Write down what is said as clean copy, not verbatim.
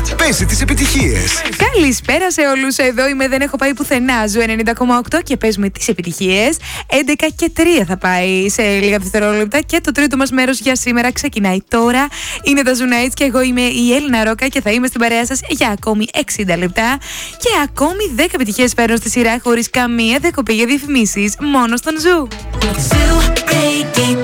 Παίζει τις επιτυχίες. Καλησπέρα σε όλους. Εδώ είμαι, δεν έχω πάει πουθενά. Ζου 90,8 και παίζουμε τις επιτυχίες. 11 και 3 θα πάει σε λίγα δευτερόλεπτα. Και το τρίτο μας μέρος για σήμερα ξεκινάει τώρα. Είναι τα Zoo Nights και εγώ είμαι η Έλληνα Ρόκα και θα είμαι στην παρέα σας για ακόμη 60 λεπτά. Και ακόμη 10 επιτυχίες παίρνω στη σειρά χωρίς καμία διακοπή για διαφημίσεις. Μόνο στον Ζου.